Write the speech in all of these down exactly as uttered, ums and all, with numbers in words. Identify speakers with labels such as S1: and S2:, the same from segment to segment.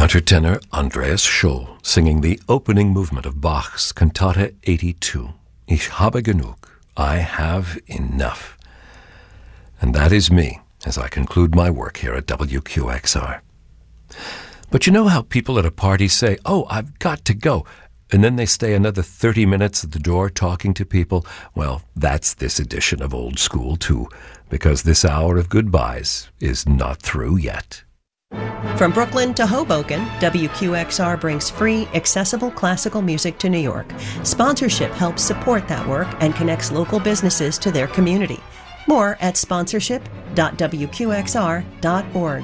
S1: Countertenor Andreas Scholl singing the opening movement of Bach's Cantata eighty-two, Ich habe genug, I have enough. And that is me as I conclude my work here at W Q X R. But you know how people at a party say, oh, I've got to go, and then they stay another thirty minutes at the door talking to people? Well, that's this edition of Old School, too, because this hour of goodbyes is not through yet.
S2: From Brooklyn to Hoboken, W Q X R brings free, accessible classical music to New York. Sponsorship helps support that work and connects local businesses to their community. More at sponsorship dot w q x r dot org.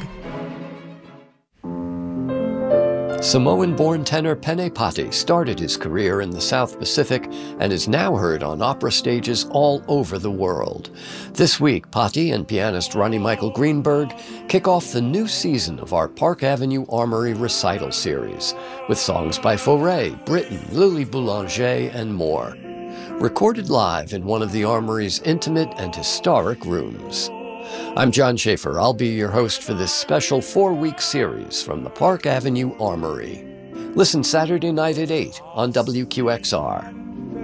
S3: Samoan-born tenor Pene Pati started his career in the South Pacific and is now heard on opera stages all over the world. This week, Pati and pianist Ronnie Michael Greenberg kick off the new season of our Park Avenue Armory recital series with songs by Fauré, Britten, Lily Boulanger, and more. Recorded live in one of the Armory's intimate and historic rooms. I'm John Schaefer. I'll be your host for this special four-week series from the Park Avenue Armory. Listen Saturday night at eight on W Q X R.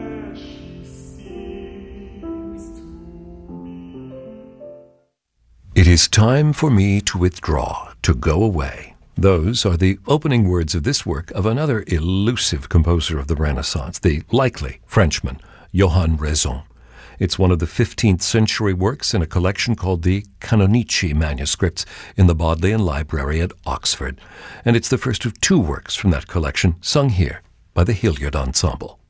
S1: It is time for me to withdraw, to go away. Those are the opening words of this work of another elusive composer of the Renaissance, the likely Frenchman, Johann Raison. It's one of the fifteenth century works in a collection called the Canonici manuscripts in the Bodleian Library at Oxford, and it's the first of two works from that collection sung here by the Hilliard Ensemble.